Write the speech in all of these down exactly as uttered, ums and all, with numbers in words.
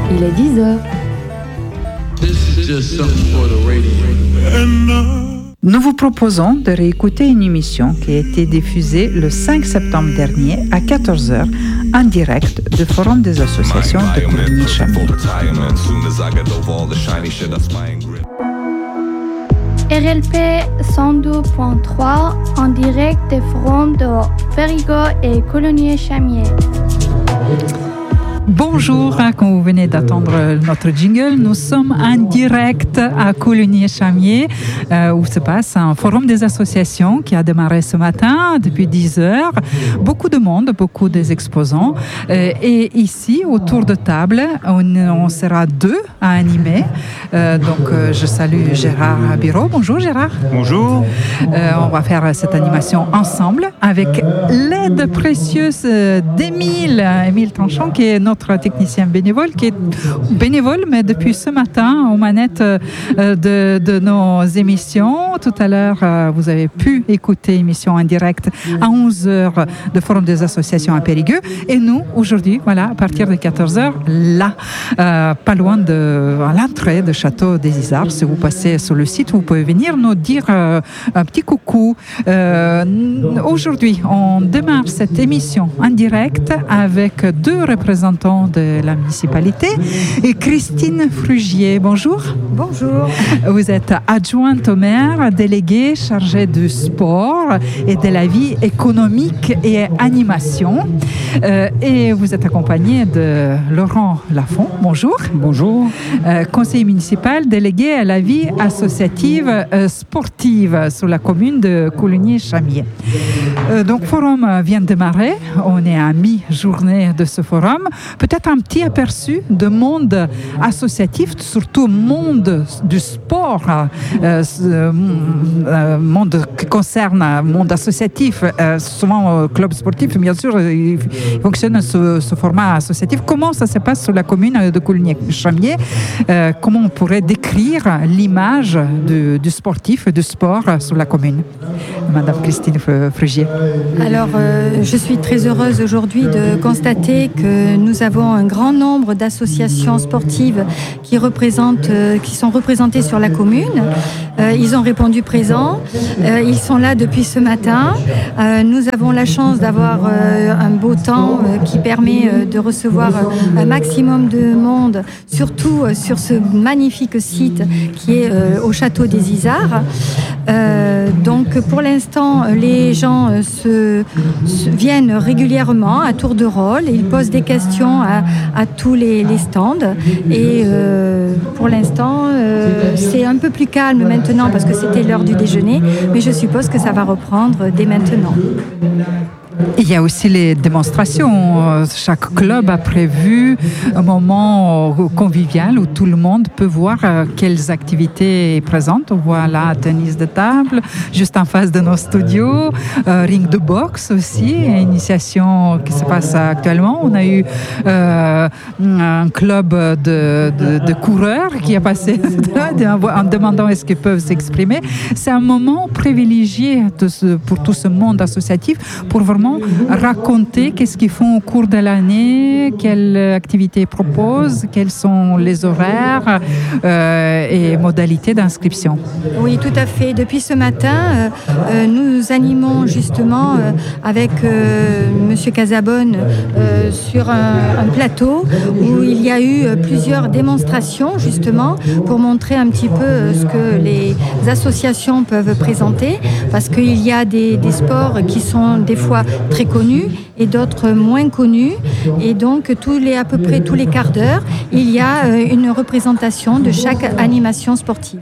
Il est dix heures. Nous vous proposons de réécouter une émission qui a été diffusée le cinq septembre dernier à quatorze heures en direct du Forum des associations de Coligny-Chamier. R L P cent deux point trois en direct des forums de Périgueux et Coligny-Chamier. Bonjour, quand vous venez d'attendre notre jingle, nous sommes en direct à Coligny-Chamier euh, où se passe un forum des associations qui a démarré ce matin depuis dix heures. Beaucoup de monde, beaucoup des exposants. Euh, et ici, autour de table, on, on sera deux à animer. Euh, donc, euh, je salue Gérard Biro. Bonjour Gérard. Bonjour. Euh, on va faire cette animation ensemble avec l'aide précieuse d'Émile, Émile Tranchon, qui est notre technicien bénévole, qui est bénévole, mais depuis ce matin aux manettes de, de nos émissions. Tout à l'heure, vous avez pu écouter l'émission en direct à onze heures de Forum des associations à Périgueux. Et nous, aujourd'hui, voilà, à partir de quatorze heures, là, euh, pas loin de à l'entrée de Château des Isards. Si vous passez sur le site, vous pouvez venir nous dire euh, un petit coucou. Euh, aujourd'hui, on démarre cette émission en direct avec deux représentants de la municipalité et Christine Frugier. Bonjour. Bonjour. Vous êtes adjointe au maire, déléguée chargée du sport et de la vie économique et animation. Euh, et vous êtes accompagnée de Laurent Lafont. Bonjour. Bonjour. Euh, conseiller municipal délégué à la vie associative euh, sportive sur la commune de Coligny-Chamier. Euh, donc, forum vient de démarrer. On est à mi-journée de ce forum. Peut-être un petit aperçu de monde associatif, surtout monde du sport, euh, euh, monde qui concerne monde associatif, euh, souvent euh, club sportif, bien sûr, il fonctionne ce, ce format associatif. Comment ça se passe sur la commune de Coligny-Chamier? euh, Comment on pourrait décrire l'image du, du sportif et du sport sur la commune? Madame Christine Frugier. Alors, euh, je suis très heureuse aujourd'hui de constater que nous avons un grand nombre d'associations sportives qui, représentent, euh, qui sont représentées sur la commune. Euh, ils ont répondu présent. Euh, ils sont là depuis ce matin. Euh, nous avons la chance d'avoir euh, un beau temps euh, qui permet euh, de recevoir un maximum de monde, surtout euh, sur ce magnifique site qui est euh, au Château des Isards. Euh, donc, pour l'instant, les gens euh, se, se viennent régulièrement à tour de rôle. Ils posent des questions à, à tous les, les stands. Et euh, pour l'instant, euh, c'est un peu plus calme maintenant parce que c'était l'heure du déjeuner. Mais je suppose que ça va reprendre dès maintenant. Il y a aussi les démonstrations. Chaque club a prévu un moment convivial où tout le monde peut voir quelles activités présentes. On voit là tennis de table, juste en face de nos studios, euh, ring de boxe aussi, initiation qui se passe actuellement. On a eu euh, un club de, de, de coureurs qui a passé en demandant est-ce qu'ils peuvent s'exprimer. C'est un moment privilégié de ce, pour tout ce monde associatif pour vraiment raconter qu'est-ce qu'ils font au cours de l'année, quelles activités ils proposent, quels sont les horaires euh, et modalités d'inscription. Oui, tout à fait. Depuis ce matin, euh, euh, nous animons justement euh, avec euh, Monsieur Casabonne euh, sur un, un plateau où il y a eu euh, plusieurs démonstrations justement pour montrer un petit peu euh, ce que les associations peuvent présenter parce qu'il y a des, des sports qui sont des fois très connus et d'autres moins connus. Et donc, tous les, à peu près tous les quarts d'heure, il y a une représentation de chaque animation sportive.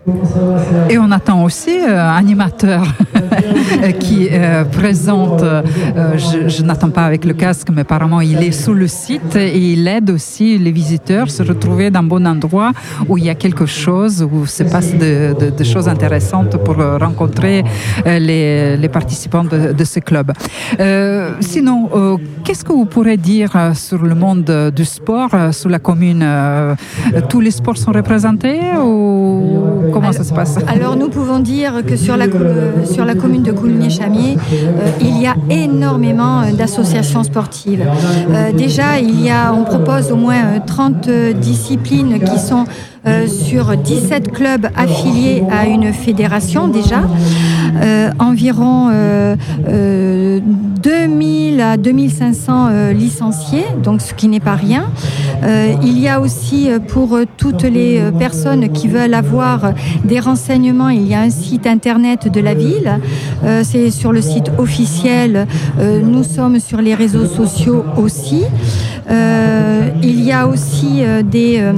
Et on attend aussi un euh, animateur qui euh, présente, euh, je, je n'attends pas avec le casque, mais apparemment il est sous le site et il aide aussi les visiteurs à se retrouver dans un bon endroit où il y a quelque chose, où se passe de, de, de choses intéressantes pour rencontrer euh, les, les participants de, de ce club. Euh, sinon, euh, qu'est-ce que vous pourrez dire sur le monde du sport, sur la commune? euh, Tous les sports sont représentés ou comment alors, ça se passe? Alors nous pouvons dire que sur la, sur la commune commune de Coulonier-Chamiers, euh, il y a énormément d'associations sportives. Euh, déjà, il y a, on propose au moins trente disciplines qui sont Euh, sur dix-sept clubs affiliés à une fédération déjà, euh, environ euh, euh, deux mille à deux mille cinq cents euh, licenciés, donc ce qui n'est pas rien. Euh, il y a aussi pour toutes les personnes qui veulent avoir des renseignements, il y a un site internet de la ville, euh, c'est sur le site officiel, euh, nous sommes sur les réseaux sociaux aussi. Euh, il y a aussi euh, des... Euh,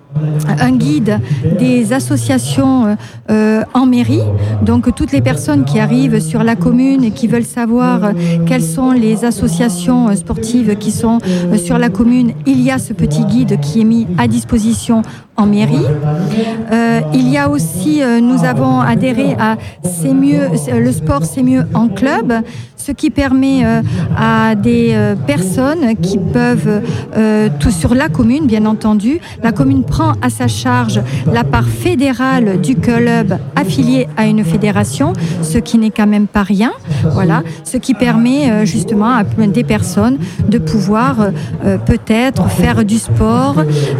un guide des associations euh, en mairie. Donc toutes les personnes qui arrivent sur la commune et qui veulent savoir quelles sont les associations sportives qui sont sur la commune, il y a ce petit guide qui est mis à disposition en mairie. Euh, il y a aussi, euh, nous avons adhéré à C'est mieux, le sport c'est mieux en club, ce qui permet euh, à des euh, personnes qui peuvent, euh, tout sur la commune bien entendu, la commune prend à sa charge la part fédérale du club affilié à une fédération, ce qui n'est quand même pas rien, voilà, ce qui permet euh, justement à des personnes de pouvoir euh, peut-être faire du sport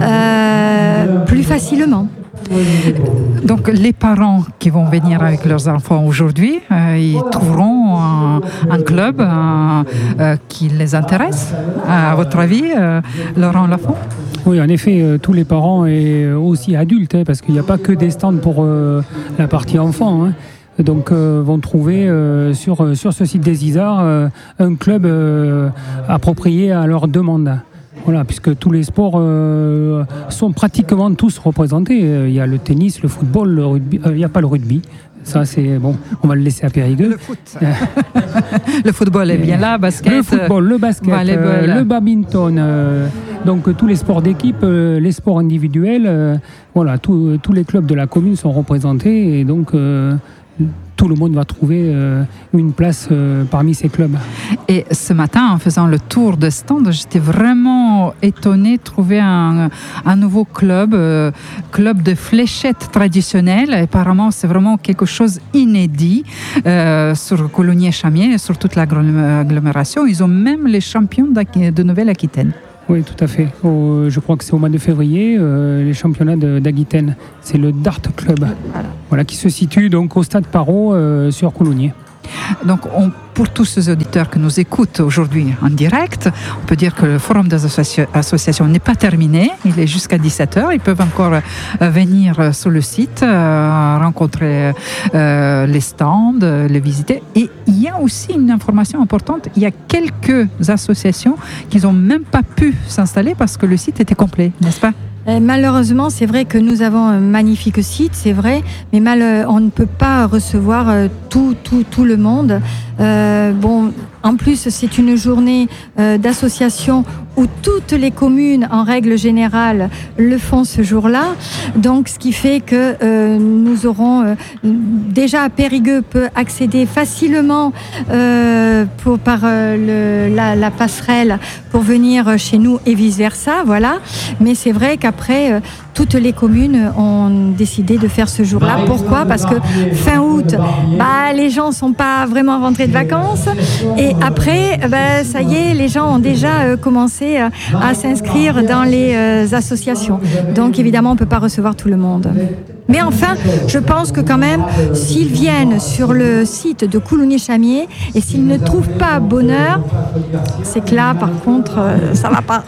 euh, plus facilement. Donc les parents qui vont venir avec leurs enfants aujourd'hui, euh, ils trouveront un, un club euh, euh, qui les intéresse, à votre avis, euh, Laurent Lafont? Oui, en effet, euh, tous les parents et aussi adultes, hein, parce qu'il n'y a pas que des stands pour euh, la partie enfant, hein. Donc euh, vont trouver euh, sur, sur ce site des Isards euh, un club euh, approprié à leur demande. Voilà, puisque tous les sports euh, sont pratiquement tous représentés. Il y a le tennis, le football, le rugby. Euh, il n'y a pas le rugby. Ça, c'est bon. On va le laisser à Périgueux. Le foot. Le football est bien là, basket. Le football, le basket, euh, le badminton. Euh, donc tous les sports d'équipe, euh, les sports individuels. Euh, voilà, tous les clubs de la commune sont représentés et donc. Euh, tout le monde va trouver euh, une place euh, parmi ces clubs. Et ce matin, en faisant le tour de stand, j'étais vraiment étonnée de trouver un, un nouveau club, euh, club de fléchettes traditionnelles. Apparemment, c'est vraiment quelque chose inédit euh, sur Coulonier-Chamiers, sur toute l'agglomération. Ils ont même les champions de Nouvelle-Aquitaine. Oui, tout à fait. Au, je crois que c'est au mois de février, euh, les championnats d'Aquitaine. C'est le Dart Club, voilà. Voilà, qui se situe donc au stade Parrot euh, sur Coulonier. Donc, on, pour tous ces auditeurs qui nous écoutent aujourd'hui en direct, on peut dire que le forum des associa- associations n'est pas terminé. Il est jusqu'à dix-sept heures. Ils peuvent encore euh, venir sur le site, euh, rencontrer euh, les stands, euh, les visiter. Et il y a aussi une information importante. Il y a quelques associations qui n'ont même pas pu s'installer parce que le site était complet, n'est-ce pas ? Malheureusement, c'est vrai que nous avons un magnifique site, c'est vrai, mais mal, on ne peut pas recevoir tout, tout, tout le monde. Euh, bon, en plus, c'est une journée euh, d'association où toutes les communes, en règle générale, le font ce jour-là. Donc, ce qui fait que euh, nous aurons euh, déjà Périgueux peut accéder facilement euh, pour, par euh, le, la, la passerelle pour venir chez nous et vice-versa, voilà. Mais c'est vrai qu'après, euh, toutes les communes ont décidé de faire ce jour-là. Pourquoi ? Parce que fin août, bah, les gens ne sont pas vraiment rentrés de vacances. Et après, bah, ça y est, les gens ont déjà euh, commencé euh, à s'inscrire dans les euh, associations. Donc évidemment, on ne peut pas recevoir tout le monde. Mais enfin, je pense que quand même, s'ils viennent sur le site de Coulonier-Chamiers et s'ils ne trouvent pas bonheur, c'est que là, par contre, euh, ça ne va pas.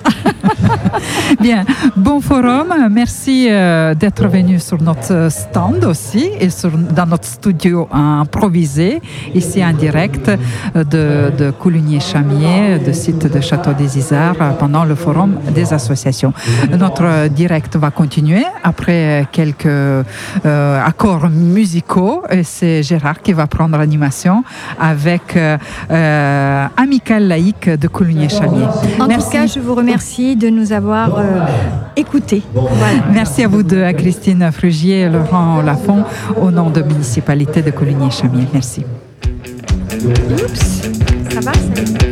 Bien, bon forum. Merci euh, d'être venu sur notre stand aussi et sur, dans notre studio improvisé, ici en direct de, de Coulonier-Chamiers, de site de Château des Isards, pendant le forum des associations. Notre direct va continuer après quelques euh, accords musicaux et c'est Gérard qui va prendre l'animation avec euh, euh, Amical Laïque de Coulonier-Chamiers. En Merci. tout cas, je vous remercie de nous avoir euh, écoutés. Voilà. Merci à vous deux, à Christine Frugier et Laurent Lafont, au nom de la municipalité de Coulonier-Chamiers. Merci. Oups, ça va, ça